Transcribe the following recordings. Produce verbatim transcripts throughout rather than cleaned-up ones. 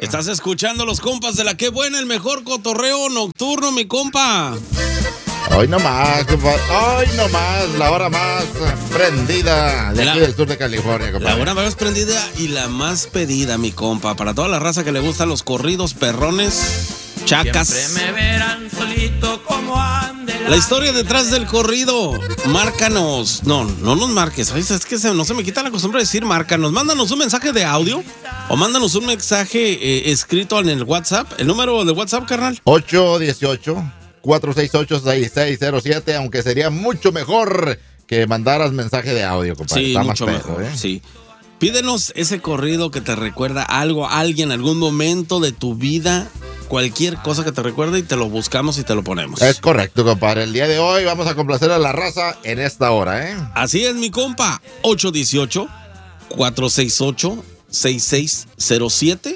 Estás escuchando los compas de la Qué Buena, el mejor cotorreo nocturno, mi compa. Hoy nomás, compadre. Hoy nomás, la hora más prendida de la, aquí del sur de California, compadre. La hora más prendida y la más pedida, mi compa. Para toda la raza que le gustan los corridos, perrones, chacas. Siempre me verán solito como ande la historia detrás del corrido. Márcanos. No, no nos marques. Ay, es que se, no se me quita la costumbre de decir márcanos. Mándanos un mensaje de audio o mándanos un mensaje eh, escrito en el WhatsApp. El número de WhatsApp, carnal. ocho dieciocho, cuatro seis ocho, seis seis cero siete, aunque sería mucho mejor que mandaras mensaje de audio, compadre. Sí, Está mucho más mejor, pedo, ¿eh? sí. Pídenos ese corrido que te recuerda algo, a alguien, algún momento de tu vida, cualquier cosa que te recuerde y te lo buscamos y te lo ponemos. Es correcto, compadre. El día de hoy vamos a complacer a la raza en esta hora, ¿eh? Así es, mi compa. ocho dieciocho, cuatro seis ocho, seis seis cero siete.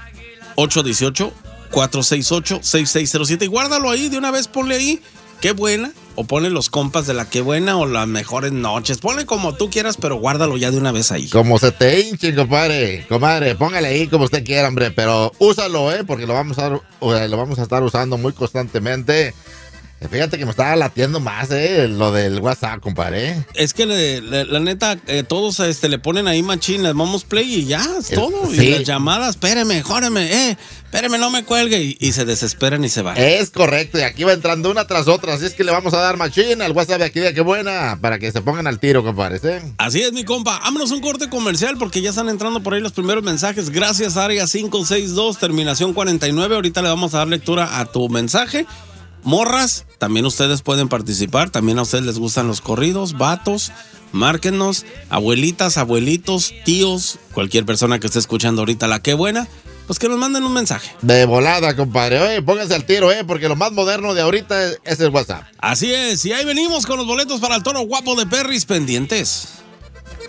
ocho dieciocho, cuatro seis ocho, seis seis cero siete. Y guárdalo ahí, de una vez ponle ahí. Qué buena. O ponle los compas de la Qué Buena o las mejores noches. Ponle como tú quieras, pero guárdalo ya de una vez ahí. Como se te hinche, compadre. Comadre, póngale ahí como usted quiera, hombre. Pero úsalo, ¿eh? Porque lo vamos a, lo vamos a estar usando muy constantemente. Fíjate que me estaba latiendo más, ¿eh? Lo del WhatsApp, compadre. Es que le, le, la neta, eh, todos este, le ponen ahí machín, les damos play y ya, es El, todo. sí. Y las llamadas, espéreme, jóreme, eh, espéreme, no me cuelgue. Y, y se desesperan y se van. Es correcto, y aquí va entrando una tras otra. Así es que le vamos a dar machín al WhatsApp de aquí de Qué Buena para que se pongan al tiro, compadre, ¿eh? Así es, mi compa. Vámonos a un corte comercial porque ya están entrando por ahí los primeros mensajes. Gracias, área cinco seis dos, terminación cuarenta y nueve. Ahorita le vamos a dar lectura a tu mensaje. Morras, también ustedes pueden participar, también a ustedes les gustan los corridos, vatos, márquenos, abuelitas, abuelitos, tíos, cualquier persona que esté escuchando ahorita la Qué Buena, pues que nos manden un mensaje. De volada, compadre. Oye, pónganse al tiro, ¿eh? Porque lo más moderno de ahorita es, es el WhatsApp. Así es, y ahí venimos con los boletos para el Toro Guapo de Perris pendientes.